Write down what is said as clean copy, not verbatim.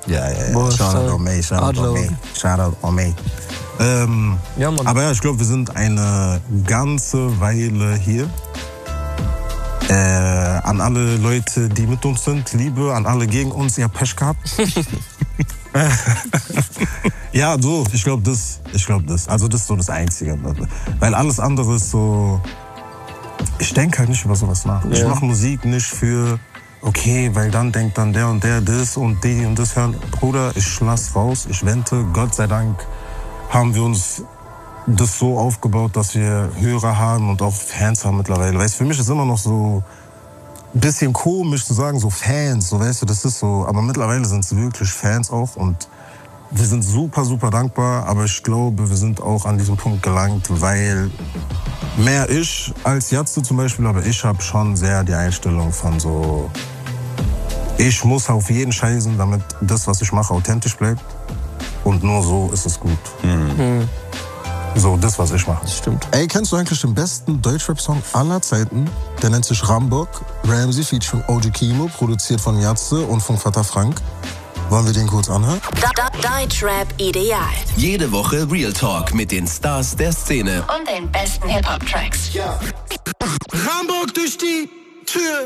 Ja. Boah, Shoutout on me, Shoutout on me. Ja, Mann. Aber ja, ich glaube, wir sind eine ganze Weile hier. An alle Leute, die mit uns sind, Liebe, an alle gegen uns, ihr habt Pech gehabt. Ja, so, ich glaube das. Also das ist so das Einzige. Weil alles andere ist so, ich denke halt nicht über sowas nach. Ja. Ich mache Musik nicht für, okay, weil dann denkt dann der und der das und die und das hören. Bruder, ich lass raus, ich wente. Gott sei Dank haben wir uns das so aufgebaut, dass wir Hörer haben und auch Fans haben mittlerweile. Weißt du, für mich ist immer noch so ein bisschen komisch zu sagen, so Fans, so weißt du, das ist so. Aber mittlerweile sind es wirklich Fans auch und wir sind super, super dankbar. Aber ich glaube, wir sind auch an diesem Punkt gelangt, weil mehr ich als Jatze zum Beispiel, aber ich habe schon sehr die Einstellung von so, ich muss auf jeden scheißen, damit das, was ich mache, authentisch bleibt. Und nur so ist es gut. So, das, was ich mache. Das stimmt. Ey, kennst du eigentlich den besten Deutschrap-Song aller Zeiten? Der nennt sich Rambock, Ramsey featuring OG Kimo, produziert von Jatze und von Vater Frank. Wollen wir den kurz anhören? Deutschrap Ideal. Jede Woche Real Talk mit den Stars der Szene Und den besten Hip-Hop-Tracks. Ja. Rambock durch die Tür.